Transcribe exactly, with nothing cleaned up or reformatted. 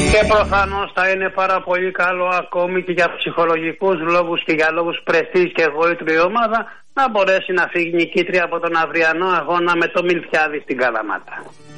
Και προφανώς θα είναι πάρα πολύ καλό ακόμη και για ψυχολογικούς λόγους και για λόγους πρεστής και εγωίτρου η ομάδα να μπορέσει να φύγει νικήτρια από τον αυριανό αγώνα με το Μιλφιάδη στην Καλαμάτα.